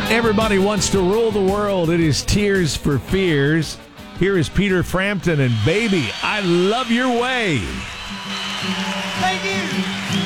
Everybody wants to rule the world. It is Tears for Fears. Here is Peter Frampton and Baby, I Love Your Way. Thank you.